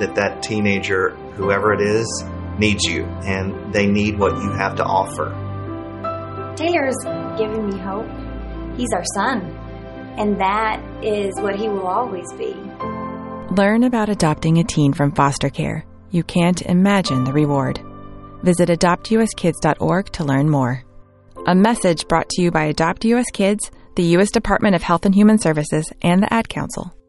that teenager, whoever it is, needs you, and they need what you have to offer. Taylor's giving me hope. He's our son, and that is what he will always be. Learn about adopting a teen from foster care. You can't imagine the reward. Visit adoptuskids.org to learn more. A message brought to you by Adopt U.S. Kids, the U.S. Department of Health and Human Services, and the Ad Council.